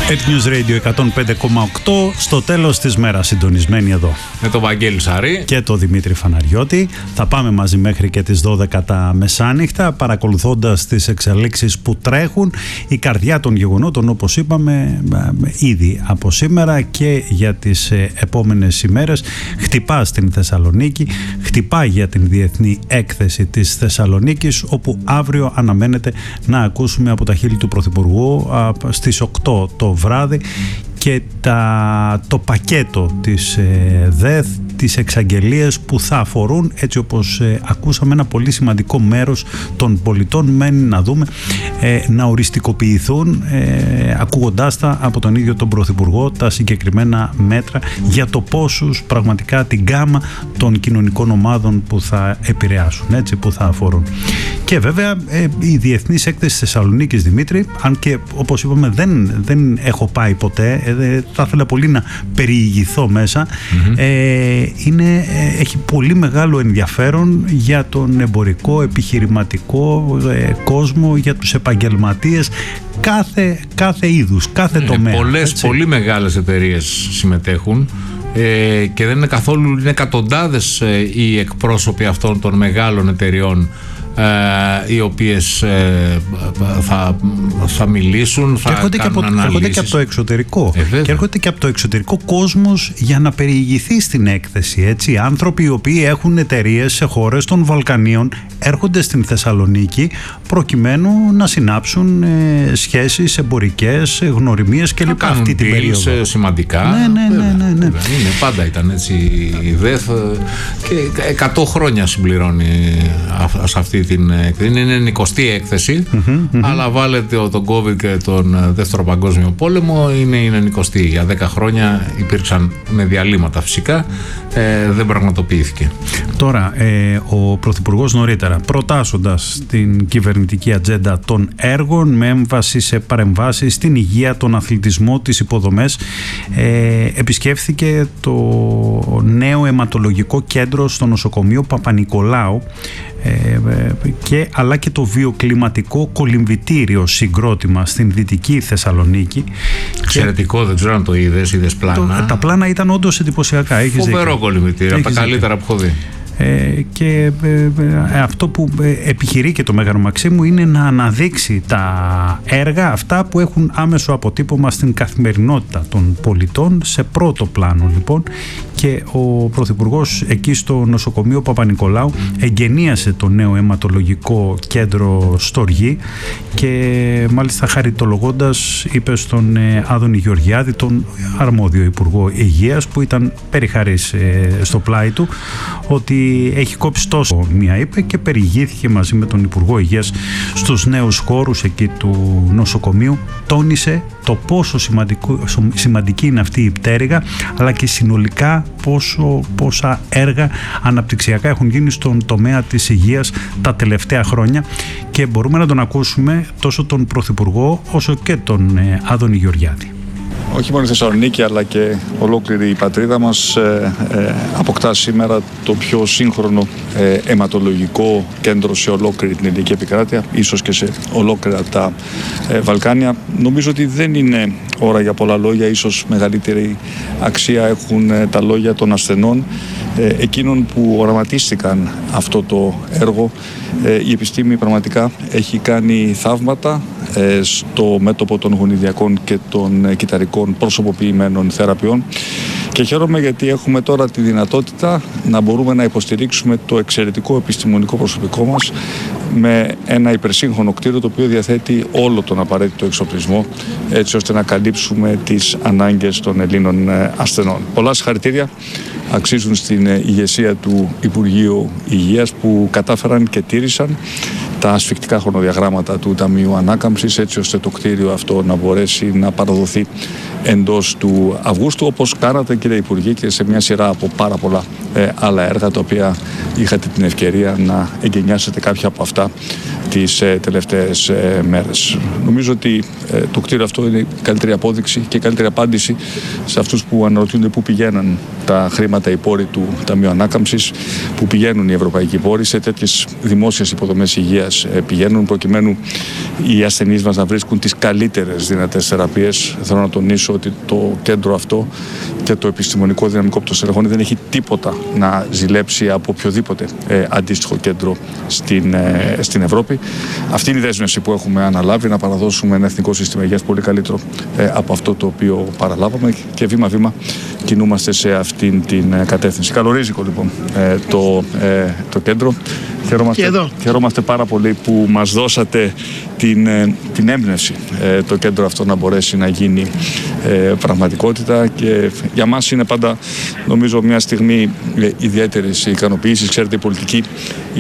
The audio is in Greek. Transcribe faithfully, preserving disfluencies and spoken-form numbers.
News Radio εκατόν πέντε κόμμα οκτώ, στο τέλος της μέρας συντονισμένοι εδώ. Με τον Βαγγέλη Σαρή και τον Δημήτρη Φαναριώτη. Θα πάμε μαζί μέχρι και τις δώδεκα τα μεσάνυχτα, παρακολουθώντας τις εξελίξεις που τρέχουν. Η καρδιά των γεγονότων, όπως είπαμε, ήδη από σήμερα και για τις επόμενες ημέρες χτυπά στην Θεσσαλονίκη, χτυπά για την Διεθνή Έκθεση της Θεσσαλονίκης, όπου αύριο αναμένεται να ακούσουμε από τα χείλη του Πρωθυπουργού στις οκτώ το βράδυ και τα, το πακέτο της ε, ΔΕΘ, τις εξαγγελίες που θα αφορούν, έτσι όπως ε, ακούσαμε, ένα πολύ σημαντικό μέρος των πολιτών. Μένει να δούμε ε, να οριστικοποιηθούν, ε, ακούγοντάς τα από τον ίδιο τον Πρωθυπουργό, τα συγκεκριμένα μέτρα για το πόσους πραγματικά την γκάμα των κοινωνικών ομάδων που θα επηρεάσουν, έτσι, που θα αφορούν. Και βέβαια ε, η Διεθνής Έκθεση Θεσσαλονίκης, Δημήτρη, αν και όπως είπαμε δεν, δεν έχω πάει ποτέ, ε, θα ήθελα πολύ να περιηγηθώ μέσα, mm-hmm. ε, είναι, ε, έχει πολύ μεγάλο ενδιαφέρον για τον εμπορικό, επιχειρηματικό ε, κόσμο, για τους επαγγελματίες κάθε, κάθε είδους, κάθε είναι τομέα. Πολλές, έτσι. Πολύ μεγάλες εταιρείες συμμετέχουν ε, και δεν είναι καθόλου, είναι εκατοντάδες ε, οι εκπρόσωποι αυτών των μεγάλων εταιριών Ε, οι οποίες ε, θα, θα μιλήσουν, θα έρχονται κάνουν και από, αναλύσεις. Έρχονται και από το εξωτερικό. Ε, και έρχονται και από το εξωτερικό κόσμος για να περιηγηθεί στην έκθεση. Έτσι. Άνθρωποι οι οποίοι έχουν εταιρείες σε χώρες των Βαλκανίων έρχονται στην Θεσσαλονίκη προκειμένου να συνάψουν ε, σχέσεις εμπορικές, γνωριμίες κλπ. Αυτή την περίοδο. Σημαντικά. Ναι, ναι, ναι, ναι, ναι. Είναι, πάντα ήταν έτσι η ΔΕΘ και εκατό χρόνια συμπληρώνει σε αυτή την έκθεση. Είναι εικοστή έκθεση, mm-hmm, mm-hmm. αλλά βάλετε τον COVID και τον Δεύτερο Παγκόσμιο Πόλεμο, είναι η εικοστή. Για δέκα χρόνια υπήρξαν με διαλύματα φυσικά, ε, δεν πραγματοποιήθηκε. Τώρα, ε, ο Πρωθυπουργός νωρίτερα, προτάσσοντας την κυβερνητική ατζέντα των έργων με έμβαση σε παρεμβάσεις στην υγεία, τον αθλητισμό, τις υποδομές, ε, επισκέφθηκε το νέο αιματολογικό κέντρο στο νοσοκομείο Παπα-Νικολάου, και, αλλά και το βιοκλιματικό κολυμβητήριο συγκρότημα στην Δυτική Θεσσαλονίκη. Εξαιρετικό, και δεν ξέρω αν το είδες, είδες πλάνα. Το, τα πλάνα ήταν όντως εντυπωσιακά. Φοβερό κολυμβητήριο, από τα καλύτερα που έχω δει. Ε, και ε, ε, αυτό που ε, επιχειρεί και το Μέγαρο Μαξίμου είναι να αναδείξει τα έργα αυτά που έχουν άμεσο αποτύπωμα στην καθημερινότητα των πολιτών σε πρώτο πλάνο, λοιπόν. Και ο Πρωθυπουργός εκεί στο νοσοκομείο Παπα-Νικολάου εγκαινίασε το νέο αιματολογικό κέντρο Στοργή και μάλιστα χαριτολογώντας είπε στον ε, Άδωνη Γεωργιάδη, τον αρμόδιο Υπουργό Υγείας, που ήταν περιχαρής ε, στο πλάι του, ότι έχει κόψει τόσο μία, είπε, και περιηγήθηκε μαζί με τον Υπουργό Υγείας στους νέους χώρους εκεί του νοσοκομείου. Τόνισε το πόσο σημαντική είναι αυτή η πτέρυγα, αλλά και συνολικά πόσο, πόσα έργα αναπτυξιακά έχουν γίνει στον τομέα της υγείας τα τελευταία χρόνια, και μπορούμε να τον ακούσουμε τόσο τον Πρωθυπουργό όσο και τον ε, Άδωνη Γεωργιάδη. Όχι μόνο η Θεσσαλονίκη, αλλά και ολόκληρη η πατρίδα μας ε, ε, αποκτά σήμερα το πιο σύγχρονο ε, αιματολογικό κέντρο σε ολόκληρη την ελληνική επικράτεια, ίσως και σε ολόκληρα τα ε, Βαλκάνια. Νομίζω ότι δεν είναι ώρα για πολλά λόγια, ίσως μεγαλύτερη αξία έχουν ε, τα λόγια των ασθενών, ε, εκείνων που οραματίστηκαν αυτό το έργο. Ε, η επιστήμη πραγματικά έχει κάνει θαύματα ε, στο μέτωπο των γονιδιακών και των ε, κυταρικών προσωποποιημένων θεραπείων, και χαίρομαι γιατί έχουμε τώρα τη δυνατότητα να μπορούμε να υποστηρίξουμε το εξαιρετικό επιστημονικό προσωπικό μας με ένα υπερσύγχρονο κτίριο, το οποίο διαθέτει όλο τον απαραίτητο εξοπλισμό, έτσι ώστε να καλύψουμε τις ανάγκες των Ελλήνων ασθενών. Πολλά συγχαρητήρια αξίζουν στην ηγεσία του Υπουργείου Υγείας, που κατάφεραν και τήρησαν τα ασφικτικά χρονοδιαγράμματα του Ταμείου Ανάκαμψης, έτσι ώστε το κτίριο αυτό να μπορέσει να παραδοθεί εντός του Αυγούστου, όπως κάνατε, κύριε Υπουργέ, και σε μια σειρά από πάρα πολλά ε, άλλα έργα, τα οποία είχατε την ευκαιρία να εγκαινιάσετε κάποια από αυτά τις τελευταίες μέρες. Νομίζω ότι το κτίριο αυτό είναι η καλύτερη απόδειξη και η καλύτερη απάντηση σε αυτούς που αναρωτιούνται πού πηγαίνουν τα χρήματα, οι πόροι του Ταμείου Ανάκαμψης, που πηγαίνουν οι ευρωπαϊκοί πόροι, σε τέτοιες δημόσιες υποδομές υγείας πηγαίνουν, προκειμένου οι ασθενείς μας να βρίσκουν τις καλύτερες δυνατές θεραπείες. Θέλω να τονίσω ότι το κέντρο αυτό και το επιστημονικό δυναμικό που το στελεχώνει δεν έχει τίποτα να ζηλέψει από οποιοδήποτε ε, αντίστοιχο κέντρο στην, ε, στην Ευρώπη. Αυτή είναι η δέσμευση που έχουμε αναλάβει, να παραδώσουμε ένα εθνικό σύστημα υγείας πολύ καλύτερο ε, από αυτό το οποίο παραλάβαμε, και βήμα-βήμα κινούμαστε σε αυτήν την κατεύθυνση. Καλορίζικο λοιπόν ε, το, ε, το κέντρο. Χαιρόμαστε, χαιρόμαστε πάρα πολύ που μας δώσατε την, την έμπνευση ε, το κέντρο αυτό να μπορέσει να γίνει ε, πραγματικότητα, και για μας είναι πάντα, νομίζω, μια στιγμή ε, ιδιαίτερης ικανοποίησης. Ξέρετε, η πολιτική